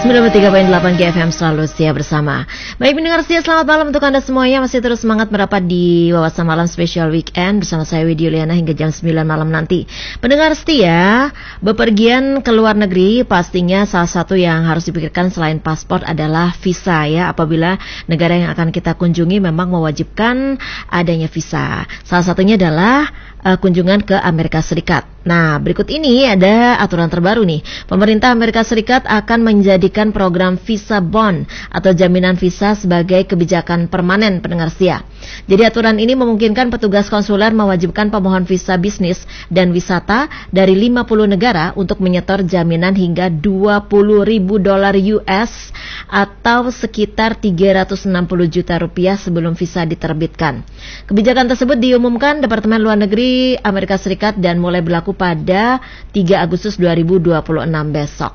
93.8 GFM selalu setia bersama. Baik pendengar setia, selamat malam untuk Anda semuanya. Masih terus semangat merapat di Wawasan Malam Special Weekend bersama saya Widya Yuliana hingga jam 9 malam nanti. Pendengar setia, bepergian ke luar negeri pastinya salah satu yang harus dipikirkan selain paspor adalah visa ya. Apabila negara yang akan kita kunjungi memang mewajibkan adanya visa. Salah satunya adalah kunjungan ke Amerika Serikat. Nah, berikut ini ada aturan terbaru nih. Pemerintah Amerika Serikat akan menjadikan program visa bond atau jaminan visa sebagai kebijakan permanen, pendengar setia. Jadi aturan ini memungkinkan petugas konsuler mewajibkan pemohon visa bisnis dan wisata dari 50 negara untuk menyetor jaminan hingga $20.000 US atau sekitar 360 juta rupiah sebelum visa diterbitkan. Kebijakan tersebut diumumkan Departemen Luar Negeri Amerika Serikat dan mulai berlaku pada 3 Agustus 2026 besok.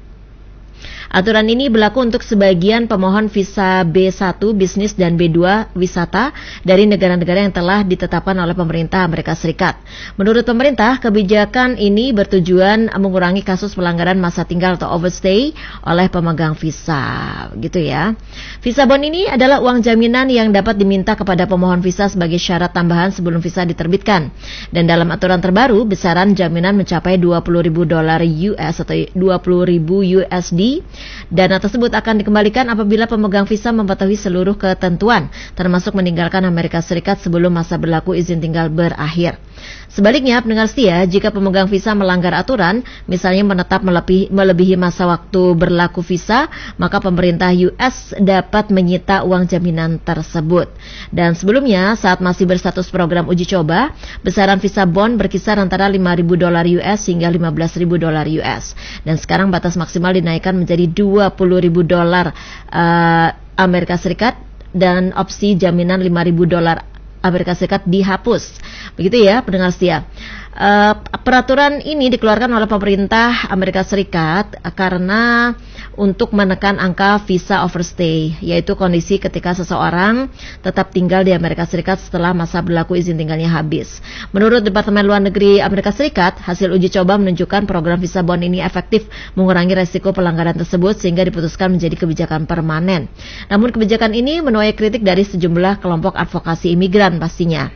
Aturan ini berlaku untuk sebagian pemohon visa B1 bisnis dan B2 wisata dari negara-negara yang telah ditetapkan oleh pemerintah Amerika Serikat. Menurut pemerintah, kebijakan ini bertujuan mengurangi kasus pelanggaran masa tinggal atau overstay oleh pemegang visa, gitu ya. Visa bond ini adalah uang jaminan yang dapat diminta kepada pemohon visa sebagai syarat tambahan sebelum visa diterbitkan. Dan dalam aturan terbaru, besaran jaminan mencapai $20.000 US atau 20.000 USD. Dana tersebut akan dikembalikan apabila pemegang visa mematuhi seluruh ketentuan, termasuk meninggalkan Amerika Serikat sebelum masa berlaku izin tinggal berakhir. Sebaliknya, pendengar setia, jika pemegang visa melanggar aturan, misalnya menetap melebihi masa waktu berlaku visa, maka pemerintah US dapat menyita uang jaminan tersebut. Dan sebelumnya, saat masih berstatus program uji coba, besaran visa bond berkisar antara $5.000 US hingga $15.000 US. Dan sekarang batas maksimal dinaikkan menjadi $20.000 Amerika Serikat dan opsi jaminan $5.000 Amerika Serikat dihapus. Begitu ya pendengar setia. Peraturan ini dikeluarkan oleh pemerintah Amerika Serikat karena untuk menekan angka visa overstay, yaitu kondisi ketika seseorang tetap tinggal di Amerika Serikat setelah masa berlaku izin tinggalnya habis. Menurut Departemen Luar Negeri Amerika Serikat, hasil uji coba menunjukkan program visa bond ini efektif mengurangi resiko pelanggaran tersebut sehingga diputuskan menjadi kebijakan permanen. Namun kebijakan ini menuai kritik dari sejumlah kelompok advokasi imigran pastinya.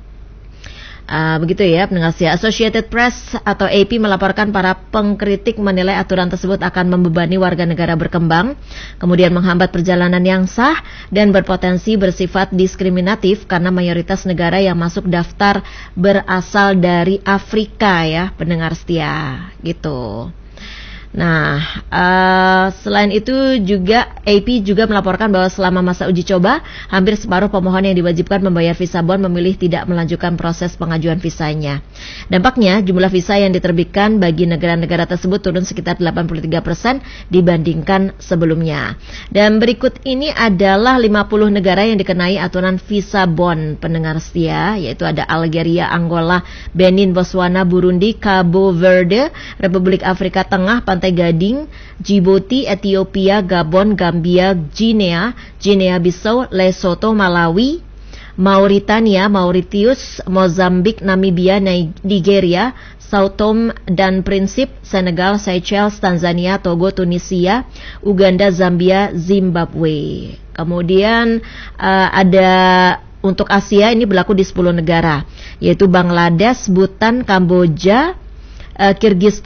Begitu ya pendengar setia. Associated Press atau AP melaporkan para pengkritik menilai aturan tersebut akan membebani warga negara berkembang, kemudian menghambat perjalanan yang sah dan berpotensi bersifat diskriminatif karena mayoritas negara yang masuk daftar berasal dari Afrika ya pendengar setia gitu. Nah, selain itu juga AP juga melaporkan bahwa selama masa uji coba, hampir separuh pemohon yang diwajibkan membayar visa bond memilih tidak melanjutkan proses pengajuan visanya. Dampaknya, jumlah visa yang diterbitkan bagi negara-negara tersebut turun sekitar 83% dibandingkan sebelumnya. Dan berikut ini adalah 50 negara yang dikenai aturan visa bond pendengar setia, yaitu ada Algeria, Angola, Benin, Botswana, Burundi, Cabo Verde, Republik Afrika Tengah, Pantai Gading, Djibouti, Ethiopia, Gabon, Gambia, Guinea Bissau, Lesotho, Malawi, Mauritania, Mauritius, Mozambik, Namibia, Nigeria, Sao Tome dan Principe, Senegal, Seychelles, Tanzania, Togo, Tunisia, Uganda, Zambia, Zimbabwe. Kemudian ada untuk Asia ini berlaku di 10 negara, yaitu Bangladesh, Bhutan, Kamboja, Kyrgyzstan,